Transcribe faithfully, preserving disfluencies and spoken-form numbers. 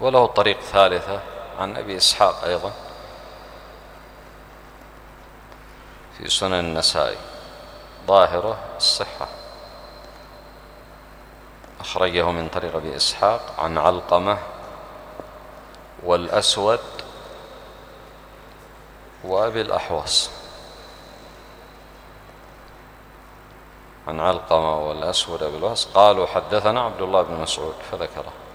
وله طريق ثالثة عن أبي إسحاق أيضا في سنن النسائي ظاهرة الصحة، أخرجه من طريق أبي إسحاق عن علقمة والأسود وأبي الأحوص، عن علقمة والأسود وأبي الأحوص قالوا حدثنا عبد الله بن مسعود فذكره.